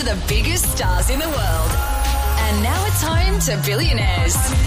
to the biggest stars in the world. And now it's home to Billionaires.